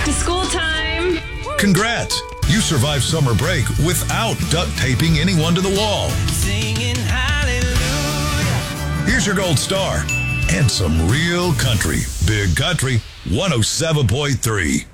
Back to school time. Congrats! You survived summer break without duct taping anyone to the wall. Singing hallelujah. Here's your gold star and some real country. Big Country 107.3.